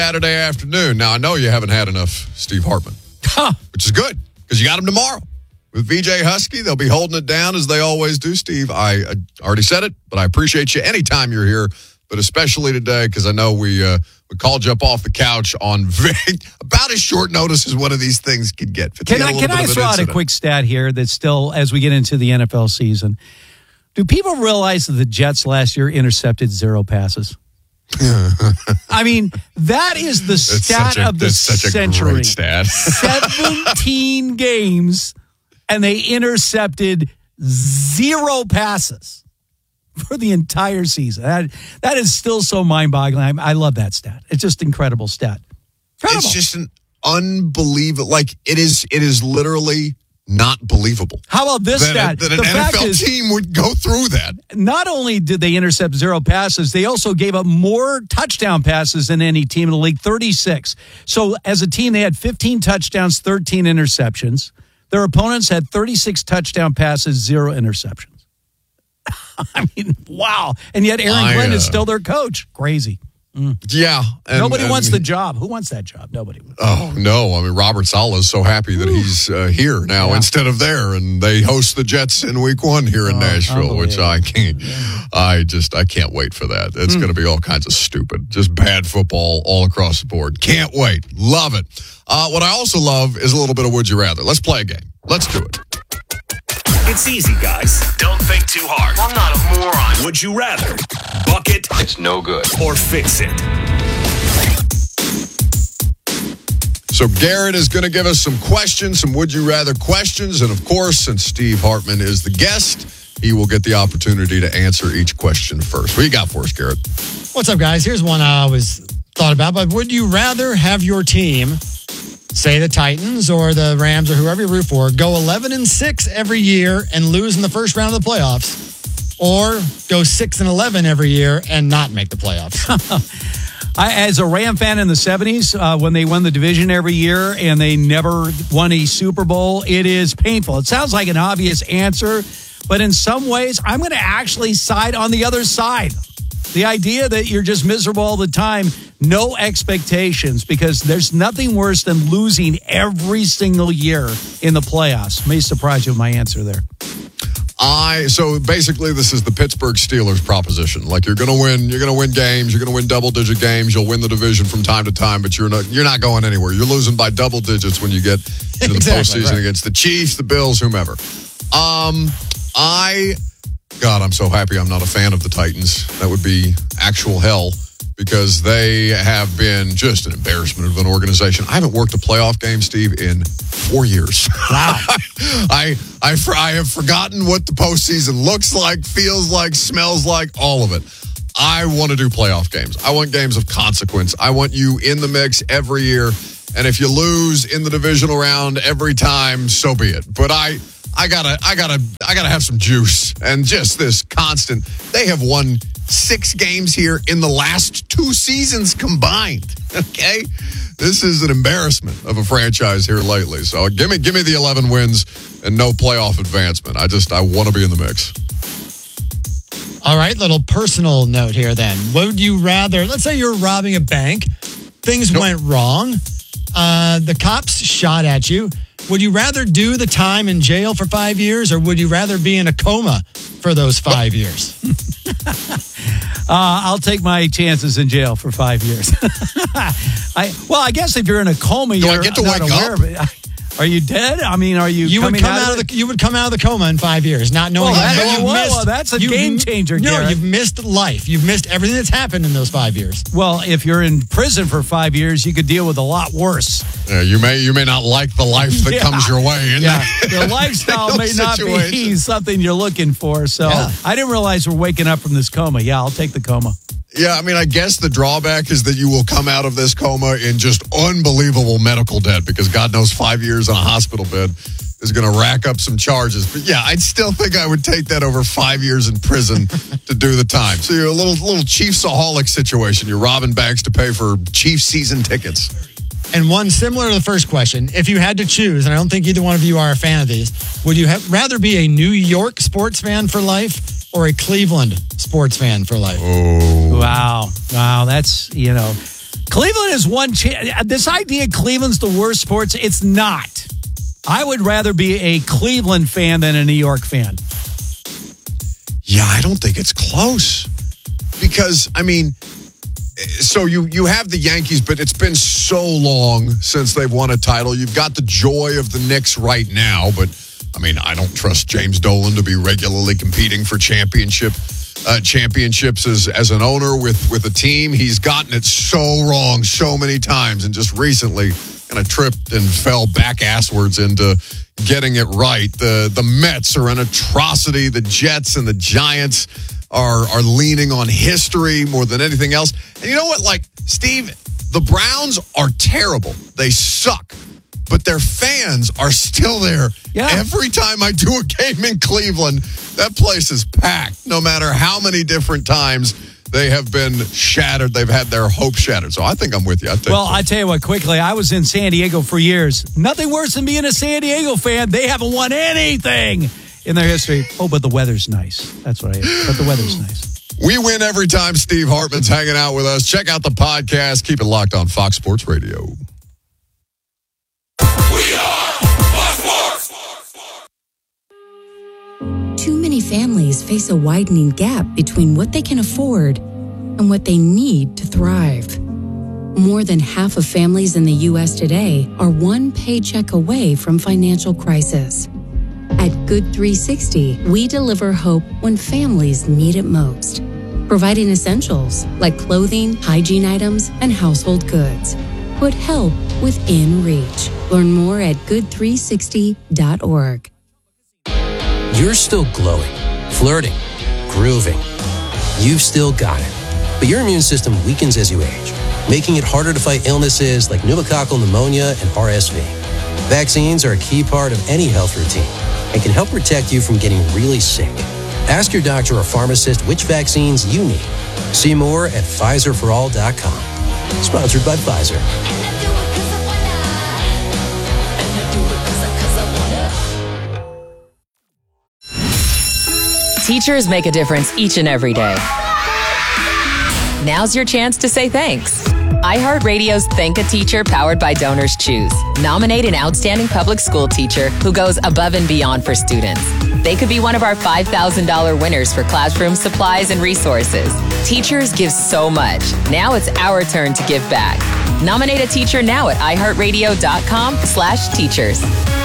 Saturday afternoon. Now, I know you haven't had enough Steve Hartman, which is good because you got him tomorrow. With VJ Husky, they'll be holding it down as they always do, Steve. I already said it, but I appreciate you anytime you're here, but especially today because I know we called you up off the couch on about as short notice as one of these things could get. Can I throw out a quick stat here that's still, as we get into the NFL season, do people realize that the Jets last year intercepted 0 passes? I mean, that is the stat of the century. Great stat. 17 games, and they intercepted 0 passes for the entire season. That is still so mind-boggling. I love that stat. It's just incredible stat. Incredible. It's just an unbelievable. Like it is literally not believable. How about this stat? That an NFL team would go through that. Not only did they intercept 0 passes, they also gave up more touchdown passes than any team in the league, 36. So as a team, they had 15 touchdowns, 13 interceptions. Their opponents had 36 touchdown passes, 0 interceptions. I mean, wow. And yet Aaron Glenn is still their coach. Crazy. Yeah. Nobody wants the job. Who wants that job? Nobody wants. Oh, no. I mean, Robert Saleh is so happy that he's here now instead of there. And they host the Jets in week 1 here in Nashville, which I can't. I can't wait for that. It's going to be all kinds of stupid, just bad football all across the board. Can't wait. Love it. What I also love is a little bit of Would You Rather. Let's play a game. Let's do it. It's easy, guys. Don't think too hard. I'm not a moron. Would you rather bucket? It's no good. Or fix it? So Garrett is going to give us some questions, some Would You Rather questions. And, of course, since Steve Hartman is the guest, he will get the opportunity to answer each question first. What do you got for us, Garrett? What's up, guys? Here's one I always thought about. But would you rather have your team, say the Titans or the Rams or whoever you root for, go 11-6 every year and lose in the first round of the playoffs, or go 6-11 every year and not make the playoffs? As a Ram fan in the 70s, when they won the division every year and they never won a Super Bowl, it is painful. It sounds like an obvious answer, but in some ways, I'm going to actually side on the other side. The idea that you're just miserable all the time, no expectations, because there's nothing worse than losing every single year in the playoffs. May surprise you with my answer there. So basically this is the Pittsburgh Steelers proposition. Like you're going to win games, you're going to win double-digit games, you'll win the division from time to time, but you're not going anywhere. You're losing by double digits when you get into the postseason against the Chiefs, the Bills, whomever. God, I'm so happy I'm not a fan of the Titans. That would be actual hell because they have been just an embarrassment of an organization. I haven't worked a playoff game, Steve, in 4 years. Wow. I have forgotten what the postseason looks like, feels like, smells like, all of it. I want to do playoff games. I want games of consequence. I want you in the mix every year. And if you lose in the divisional round every time, so be it. But I gotta have some juice and just this constant. They have won 6 games here in the last 2 seasons combined. Okay, this is an embarrassment of a franchise here lately. So give me the 11 wins and no playoff advancement. I want to be in the mix. All right, little personal note here then. Would you rather? Let's say you're robbing a bank. Things went wrong. The cops shot at you. Would you rather do the time in jail for 5 years, or would you rather be in a coma for those 5 years? I'll take my chances in jail for 5 years. I guess if you're in a coma, you're I get to not wake aware up? of it. Are you dead? I mean, are you? You would come out of the coma in 5 years, not knowing. That's a game changer. No, Garrett. you've missed life. You've missed everything that's happened in those 5 years. Well, if you're in prison for 5 years, you could deal with a lot worse. Yeah, you may not like the life that comes your way. The lifestyle may not be something you're looking for. So I didn't realize we're waking up from this coma. Yeah, I'll take the coma. Yeah, I mean, I guess the drawback is that you will come out of this coma in just unbelievable medical debt because God knows 5 years in a hospital bed is going to rack up some charges. But yeah, I'd still think I would take that over 5 years in prison to do the time. So you're a little Chiefsaholic situation. You're robbing banks to pay for Chiefs season tickets. And one similar to the first question, if you had to choose, and I don't think either one of you are a fan of these, would you rather be a New York sports fan for life or a Cleveland sports fan for life? Oh. Wow. That's, Cleveland has one this idea Cleveland's the worst sports, it's not. I would rather be a Cleveland fan than a New York fan. Yeah, I don't think it's close. Because, I mean, so you have the Yankees, but it's been so long since they've won a title. You've got the joy of the Knicks right now, but, I mean, I don't trust James Dolan to be regularly competing for championships as an owner with a team. He's gotten it so wrong so many times, and just recently kind of tripped and fell back asswards into getting it right. The Mets are an atrocity. The Jets and the Giants are leaning on history more than anything else. And you know what? Like, Steve, the Browns are terrible. They suck. But their fans are still there. Yeah. Every time I do a game in Cleveland, that place is packed. No matter how many different times they have been shattered, they've had their hopes shattered. So I think I'm with you. I tell you what, quickly, I was in San Diego for years. Nothing worse than being a San Diego fan. They haven't won anything in their history. Oh, but the weather's nice. That's what I am. But the weather's nice. We win every time Steve Hartman's hanging out with us. Check out the podcast. Keep it locked on Fox Sports Radio. We are Fox Sports. Too many families face a widening gap between what they can afford and what they need to thrive. More than half of families in the U.S. today are one paycheck away from financial crisis. At Good 360, we deliver hope when families need it most, providing essentials like clothing, hygiene items, and household goods. Put help within reach. Learn more at good360.org. You're still glowing, flirting, grooving. You've still got it. But your immune system weakens as you age, making it harder to fight illnesses like pneumococcal pneumonia and RSV. Vaccines are a key part of any health routine and can help protect you from getting really sick. Ask your doctor or pharmacist which vaccines you need. See more at PfizerForAll.com. Sponsored by Pfizer. Teachers make a difference each and every day. Now's your chance to say thanks. iHeartRadio's Thank a Teacher, powered by Donors Choose. Nominate an outstanding public school teacher who goes above and beyond for students. They could be one of our $5,000 winners for classroom supplies and resources. Teachers give so much. Now it's our turn to give back. Nominate a teacher now at iHeartRadio.com/teachers.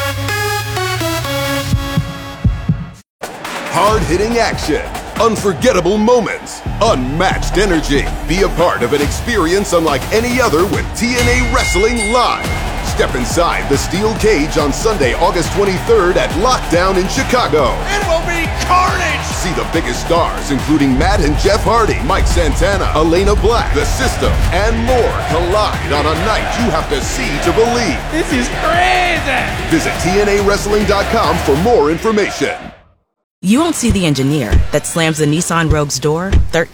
Hard-hitting action, unforgettable moments, unmatched energy. Be a part of an experience unlike any other with TNA Wrestling Live. Step inside the steel cage on Sunday, August 23rd at Lockdown in Chicago. It will be carnage! See the biggest stars, including Matt and Jeff Hardy, Mike Santana, Elena Black, The System, and more collide on a night you have to see to believe. This is crazy! Visit TNAWrestling.com for more information. You won't see the engineer that slams the Nissan Rogue's door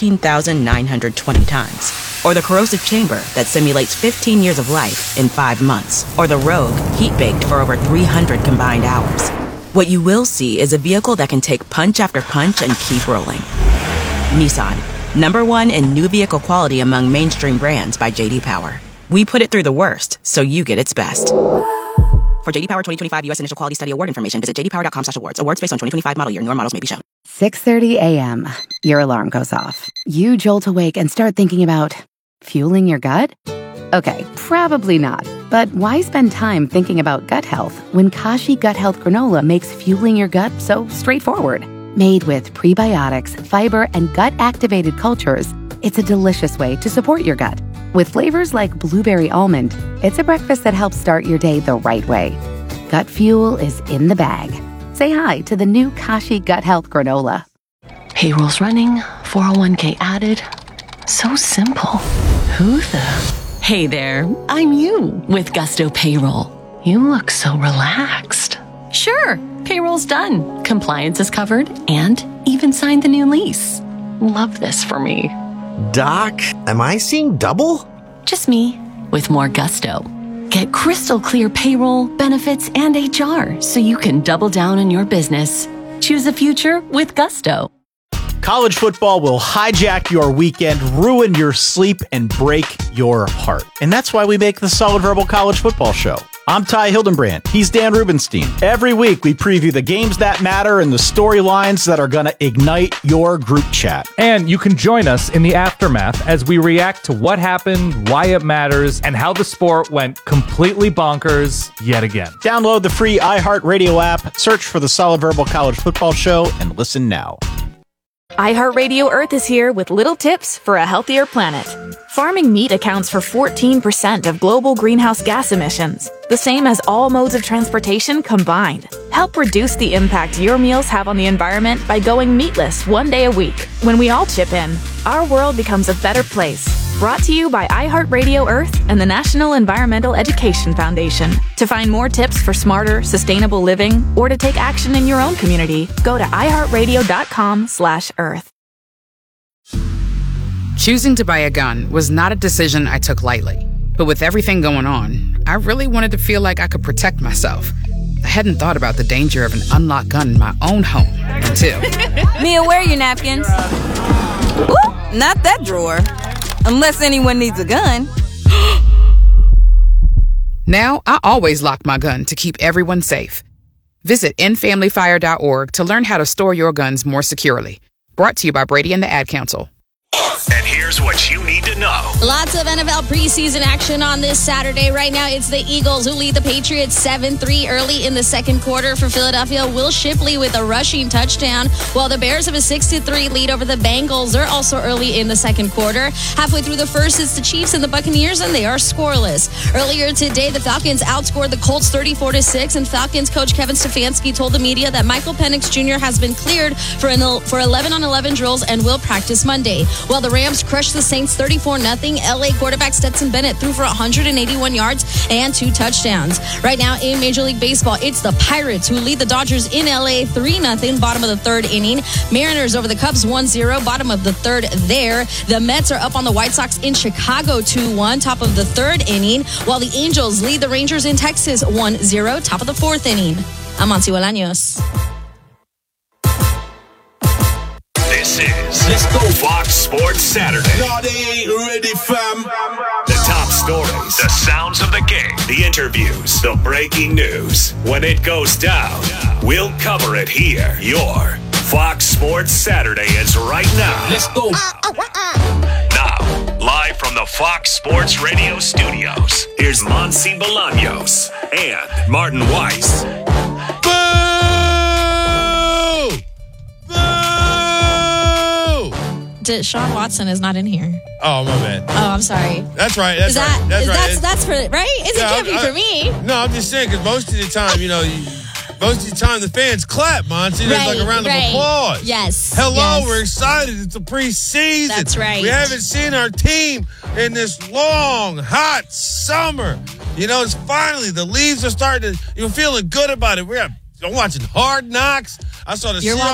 13,920 times. Or the corrosive chamber that simulates 15 years of life in 5 months. Or the Rogue heat-baked for over 300 combined hours. What you will see is a vehicle that can take punch after punch and keep rolling. Nissan, #1 in new vehicle quality among mainstream brands by J.D. Power. We put it through the worst, so you get its best. For J.D. Power 2025 U.S. Initial Quality Study Award information, visit jdpower.com/awards. Awards based on 2025 model year. Newer models may be shown. 6:30 a.m. Your alarm goes off. You jolt awake and start thinking about fueling your gut? Okay, probably not. But why spend time thinking about gut health when Kashi Gut Health Granola makes fueling your gut so straightforward? Made with prebiotics, fiber, and gut-activated cultures, it's a delicious way to support your gut. With flavors like blueberry almond, it's a breakfast that helps start your day the right way. Gut fuel is in the bag. Say hi to the new Kashi Gut Health Granola. Payroll's running, 401k added. So simple. Who the? Hey there, I'm you with Gusto Payroll. You look so relaxed. Sure, payroll's done. Compliance is covered and even signed the new lease. Love this for me. Doc, am I seeing double? Just me, with more gusto. Get crystal clear payroll, benefits, and HR so you can double down on your business. Choose a future with Gusto. College football will hijack your weekend, ruin your sleep, and break your heart. And that's why we make the Solid Verbal College Football Show. I'm Ty Hildenbrand. He's Dan Rubenstein. Every week, we preview the games that matter and the storylines that are going to ignite your group chat. And you can join us in the aftermath as we react to what happened, why it matters, and how the sport went completely bonkers yet again. Download the free iHeartRadio app, search for the Solid Verbal College Football Show, and listen now. iHeartRadio Earth is here with little tips for a healthier planet. Farming meat accounts for 14% of global greenhouse gas emissions, the same as all modes of transportation combined. Help reduce the impact your meals have on the environment by going meatless one day a week. When we all chip in, our world becomes a better place. Brought to you by iHeartRadio Earth and the National Environmental Education Foundation. To find more tips for smarter, sustainable living, or to take action in your own community, go to iHeartRadio.com/Earth. Choosing to buy a gun was not a decision I took lightly. But with everything going on, I really wanted to feel like I could protect myself. I hadn't thought about the danger of an unlocked gun in my own home until... Mia, where are your napkins? Ooh, not that drawer. Unless anyone needs a gun. Now, I always lock my gun to keep everyone safe. Visit endfamilyfire.org to learn how to store your guns more securely. Brought to you by Brady and the Ad Council. And here's what you need to know. Lots of NFL preseason action on this Saturday. Right now, it's the Eagles who lead the Patriots 7-3 early in the second quarter. For Philadelphia, Will Shipley with a rushing touchdown, while the Bears have a 6-3 lead over the Bengals. They're also early in the second quarter. Halfway through the first, it's the Chiefs and the Buccaneers, and they are scoreless. Earlier today, the Falcons outscored the Colts 34-6, and Falcons coach Kevin Stefanski told the media that Michael Penix Jr. has been cleared for 11-on-11 drills and will practice Monday. While the Rams crushed the Saints 34-0, LA quarterback Stetson Bennett threw for 181 yards and 2 touchdowns. Right now in Major League Baseball, it's the Pirates who lead the Dodgers in LA 3-0, bottom of the third inning. Mariners over the Cubs 1-0, bottom of the third there. The Mets are up on the White Sox in Chicago 2-1, top of the third inning, while the Angels lead the Rangers in Texas 1-0, top of the fourth inning. I'm Monty Bolaños. This is Let's Go Fox Sports Saturday. No, they ain't ready, fam. The top stories, the sounds of the game, the interviews, the breaking news. When it goes down, we'll cover it here. Your Fox Sports Saturday is right now. Let's go. Now, live from the Fox Sports Radio studios, here's Monty Bolaños and Martin Weiss. Sean Watson is not in here. Oh, my bad. Oh, I'm sorry. That's right. That's right. That's for right? It can't be for me. No, I'm just saying because most of the time, most of the time the fans clap, Monty. There's like a round of applause. Yes. Hello, we're excited. It's a preseason. That's right. We haven't seen our team in this long, hot summer. It's finally the leaves are starting to. You're feeling good about it. I'm watching Hard Knocks. I saw the Seahawks